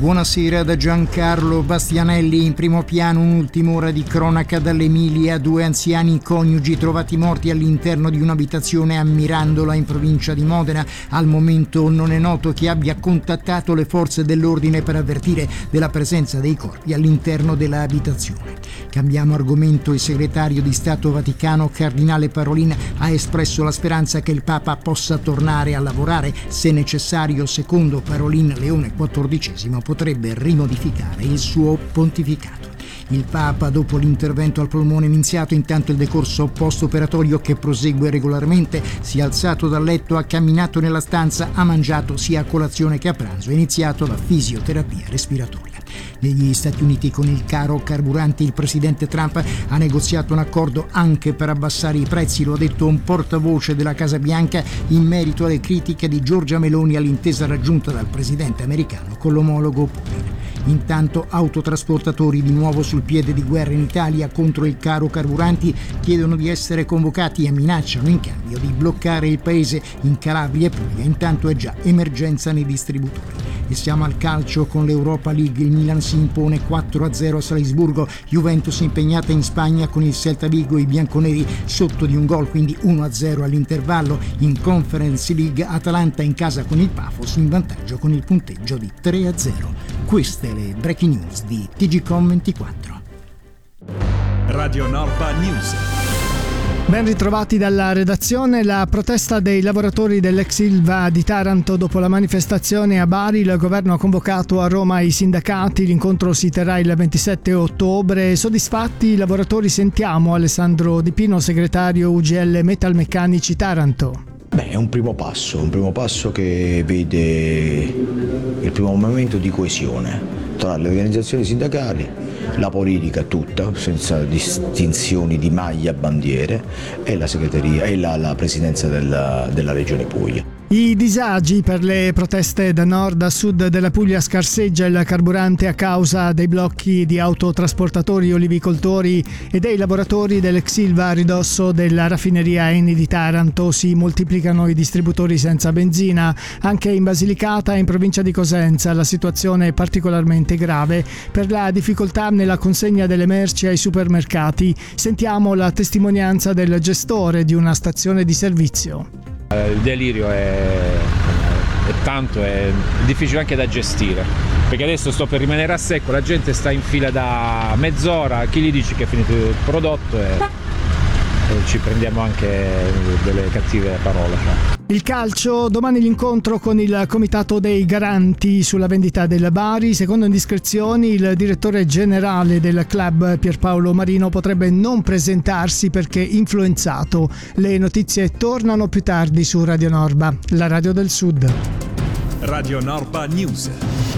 Buonasera da Giancarlo Bastianelli. In primo piano un'ultima ora di cronaca dall'Emilia. 2 anziani coniugi trovati morti all'interno di un'abitazione a Mirandola in provincia di Modena. Al momento non è noto chi abbia contattato le forze dell'ordine per avvertire della presenza dei corpi all'interno dell'abitazione. Cambiamo argomento. Il segretario di Stato Vaticano, Cardinale Parolin, ha espresso la speranza che il Papa possa tornare a lavorare. Se necessario, secondo Parolin, Leone XIV potrebbe rimodificare il suo pontificato. Il Papa, dopo l'intervento al polmone iniziato, intanto il decorso post-operatorio che prosegue regolarmente, si è alzato dal letto, ha camminato nella stanza, ha mangiato sia a colazione che a pranzo, è iniziato la fisioterapia respiratoria. Negli Stati Uniti, con il caro carburanti, il presidente Trump ha negoziato un accordo anche per abbassare i prezzi, lo ha detto un portavoce della Casa Bianca in merito alle critiche di Giorgia Meloni all'intesa raggiunta dal presidente americano con l'omologo Putin. Intanto autotrasportatori di nuovo sul piede di guerra in Italia contro il caro carburanti chiedono di essere convocati e minacciano in cambio di bloccare il paese. In Calabria e Puglia intanto è già emergenza nei distributori. E siamo al calcio con l'Europa League. Il Milan si impone 4-0 a Salisburgo, Juventus impegnata in Spagna con il Celta Vigo, i bianconeri sotto di un gol, quindi 1-0 all'intervallo. In Conference League Atalanta in casa con il Pafos in vantaggio con il punteggio di 3-0. Queste le breaking news di TGCOM24. Radio Norba News. Ben ritrovati dalla redazione. La protesta dei lavoratori dell'ex Ilva di Taranto dopo la manifestazione a Bari. Il governo ha convocato a Roma i sindacati. L'incontro si terrà il 27 ottobre. Soddisfatti i lavoratori? Sentiamo Alessandro Di Pino, segretario UGL Metalmeccanici Taranto. È un primo passo che vede il primo momento di coesione tra le organizzazioni sindacali, la politica tutta, senza distinzioni di maglia, bandiere, e la segreteria e la presidenza della Regione Puglia. I disagi per le proteste da nord a sud della Puglia. Scarseggia il carburante a causa dei blocchi di autotrasportatori, olivicoltori e dei lavoratori dell'ex Ilva a ridosso della raffineria Eni di Taranto. Si moltiplicano i distributori senza benzina. Anche in Basilicata e in provincia di Cosenza la situazione è particolarmente grave per la difficoltà nella consegna delle merci ai supermercati. Sentiamo la testimonianza del gestore di una stazione di servizio. Il delirio è tanto, è difficile anche da gestire, perché adesso sto per rimanere a secco, la gente sta in fila da mezz'ora, chi gli dice che è finito il prodotto e ci prendiamo anche delle cattive parole. Il calcio, domani l'incontro con il comitato dei garanti sulla vendita del Bari. Secondo indiscrezioni, il direttore generale del club Pierpaolo Marino potrebbe non presentarsi perché influenzato. Le notizie tornano più tardi su Radio Norba, la radio del Sud. Radio Norba News.